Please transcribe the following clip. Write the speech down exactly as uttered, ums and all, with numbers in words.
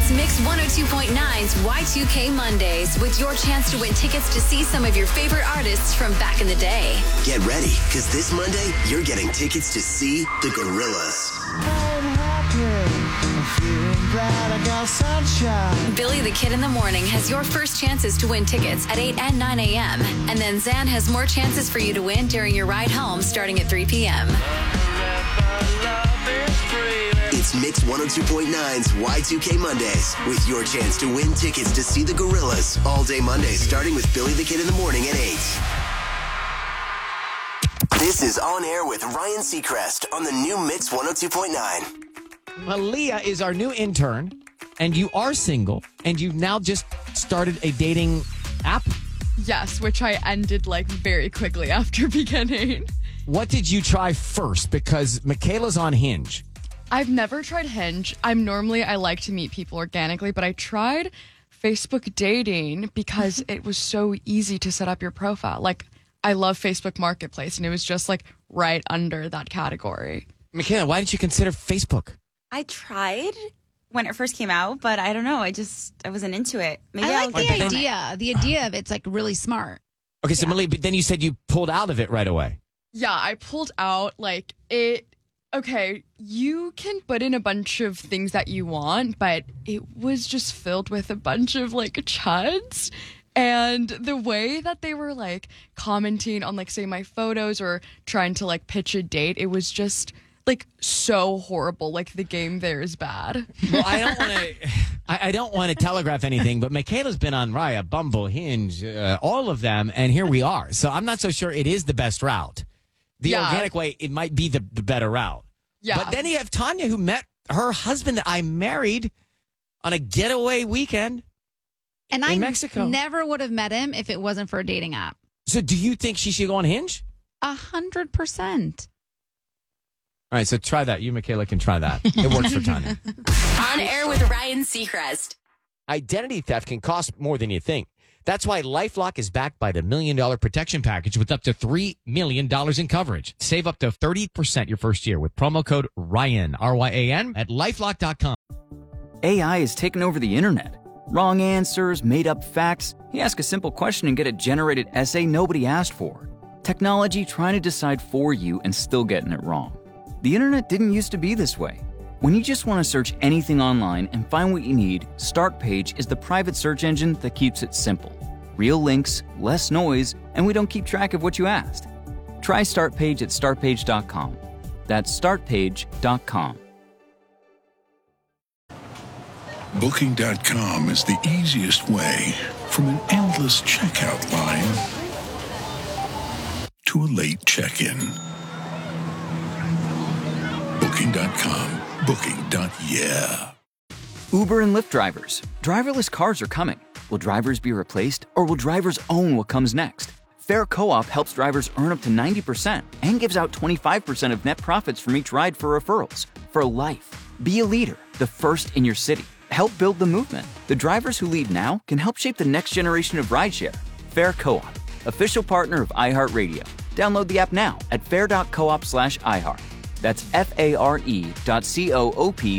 It's Mix one oh two point nine's Y two K Mondays with your chance to win tickets to see some of your favorite artists from back in the day. Get ready, because this Monday, you're getting tickets to see the Gorillaz. Billy the Kid in the Morning has your first chances to win tickets at eight and nine a.m. And then Zan has more chances for you to win during your ride home starting at three p.m. It's Mix one oh two point nine's Y two K Mondays with your chance to win tickets to see the Gorillaz all day Monday, starting with Billy the Kid in the Morning at eight. This is On Air with Ryan Seacrest on the new Mix one oh two point nine. Malia is our new intern, and you are single, and you've now just started a dating app? Yes, which I ended like very quickly after beginning. What did you try first? Because Michaela's on Hinge. I've never tried Hinge. I'm normally, I like to meet people organically, but I tried Facebook dating because it was so easy to set up your profile. Like, I love Facebook Marketplace, and it was just like right under that category. Michaela, why didn't you consider Facebook? I tried when it first came out, but I don't know. I just, I wasn't into it. Maybe I like I'll the idea. The idea of it's like really smart. Okay, so yeah. Malia, but then you said you pulled out of it right away. Yeah, I pulled out. Like, it, okay, you can put in a bunch of things that you want, but it was just filled with a bunch of like chuds. And the way that they were like commenting on like, say, my photos or trying to like pitch a date, it was just like so horrible. Like the game there is bad. Well, I don't want to. I, I don't want to telegraph anything, but Michaela's been on Raya, Bumble, Hinge, uh, all of them, and here we are. So I'm not so sure it is the best route. The Yeah. organic way, it might be the, the better route. Yeah. But then you have Tanya, who met her husband that I married on a getaway weekend And in I Mexico. never would have met him if it wasn't for a dating app. So do you think she should go on Hinge? A hundred percent. All right, so try that. You, Michaela, can try that. It works for Tanya. On Air with Ryan Seacrest. Identity theft can cost more than you think. That's why LifeLock is backed by the Million Dollar Protection Package with up to three million dollars in coverage. Save up to thirty percent your first year with promo code Ryan, R Y A N, at lifelock dot com. A I has taken over the internet. Wrong answers, made up facts. You ask a simple question and get a generated essay nobody asked for. Technology trying to decide for you and still getting it wrong. The internet didn't used to be this way. When you just want to search anything online and find what you need, Startpage is the private search engine that keeps it simple. Real links, less noise, and we don't keep track of what you asked. Try Startpage at startpage dot com. That's startpage dot com. Booking dot com is the easiest way from an endless checkout line to a late check-in. Booking dot com. Booking. Yeah. Uber and Lyft drivers. Driverless cars are coming. Will drivers be replaced, or will drivers own what comes next? Fair Co-op helps drivers earn up to ninety percent and gives out twenty-five percent of net profits from each ride for referrals. For life. Be a leader, the first in your city. Help build the movement. The drivers who lead now can help shape the next generation of rideshare. Fair Co-op, official partner of iHeartRadio. Download the app now at fair dot coop slash iHeart. That's F A R E dot C O O P